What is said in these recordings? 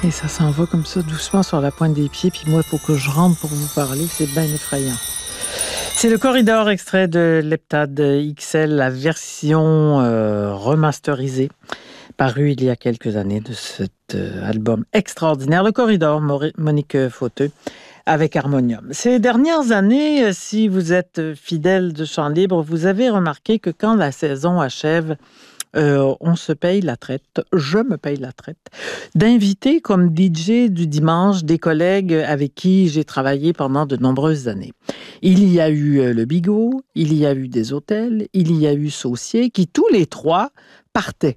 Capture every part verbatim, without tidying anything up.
Et ça s'en va comme ça, doucement sur la pointe des pieds. Puis moi, il faut que je rentre pour vous parler. C'est bien effrayant. C'est le Corridor, extrait de l'Heptade X L, la version euh, remasterisée, parue il y a quelques années de cet euh, album extraordinaire. Le Corridor, Monique Fauteux, avec Harmonium. Ces dernières années, si vous êtes fidèle de Chant Libre, vous avez remarqué que quand la saison achève, Euh, on se paye la traite, je me paye la traite, d'inviter comme D J du dimanche des collègues avec qui j'ai travaillé pendant de nombreuses années. Il y a eu le Bigot, il y a eu des hôtels, il y a eu Saucier, qui tous les trois partaient.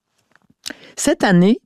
Cette année,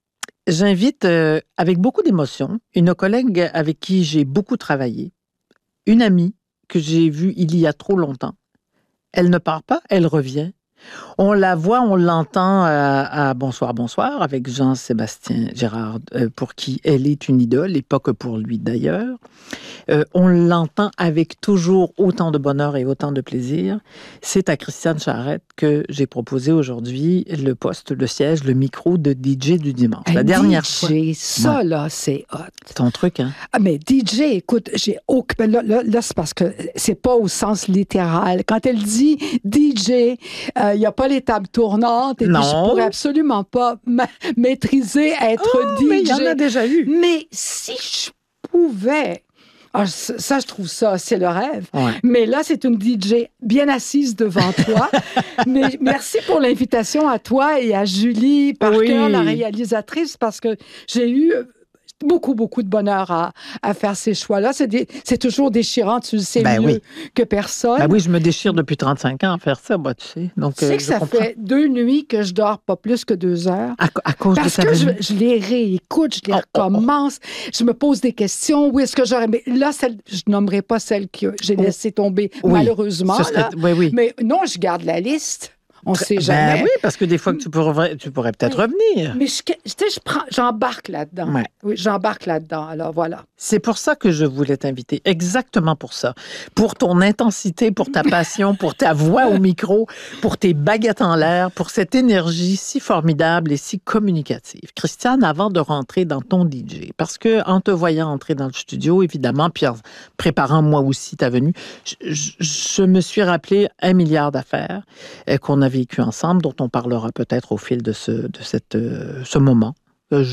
j'invite euh, avec beaucoup d'émotion une collègue avec qui j'ai beaucoup travaillé, une amie que j'ai vue il y a trop longtemps. Elle ne part pas, elle revient. On la voit, on l'entend à, à Bonsoir, Bonsoir avec Jean-Sébastien Gérard, euh, pour qui elle est une idole, et pas que pour lui d'ailleurs. Euh, on l'entend avec toujours autant de bonheur et autant de plaisir. C'est à Christiane Charette que j'ai proposé aujourd'hui le poste, le siège, le micro de D J du dimanche. Un La dernière D J, fois. ça Ouais. là, c'est hot. C'est ton truc, hein? Ah, mais D J, écoute, j'ai aucun. Là, là, là, c'est parce que c'est pas au sens littéral. Quand elle dit D J, il euh, n'y a pas les tables tournantes et Non. puis je pourrais absolument pas ma- maîtriser être Oh, D J. mais il y en a déjà eu. Mais si je pouvais. Ah, ça, ça, je trouve ça, c'est le rêve. Ouais. Mais là, c'est une D J bien assise devant toi. Mais merci pour l'invitation à toi et à Julie Parker, Oui. la réalisatrice, parce que j'ai eu beaucoup, beaucoup de bonheur à, à faire ces choix-là. C'est, des, c'est toujours déchirant, tu le sais Ben mieux oui. que personne. Ben oui, je me déchire depuis trente-cinq ans à faire ça, moi, tu sais. Donc, Tu sais euh, que je ça comprends. fait deux nuits que je dors pas plus que deux heures. À, à cause Parce de ta que je, venue. je les réécoute, je les Oh, oh, oh. recommence, je me pose des questions. Où est-ce que j'aurais... Mais là, celle, je nommerai pas celle que j'ai Oh. laissée tomber, Oui. malheureusement. Ce serait- Là. Oui, oui. Mais non, je garde la liste. On ne sait Ben jamais. oui, parce que des fois que tu pourrais, tu pourrais peut-être revenir. Mais je, tu sais, je prends, j'embarque là-dedans. Ouais. Oui, j'embarque là-dedans. Alors voilà. C'est pour ça que je voulais t'inviter, exactement pour ça. Pour ton intensité, pour ta passion, pour ta voix au micro, pour tes baguettes en l'air, pour cette énergie si formidable et si communicative. Christiane, avant de rentrer dans ton D J, parce que en te voyant entrer dans le studio, évidemment, puis en préparant moi aussi ta venue, je, je, je me suis rappelé un milliard d'affaires euh, qu'on a vécues ensemble, dont on parlera peut-être au fil de ce, de cette, euh, ce moment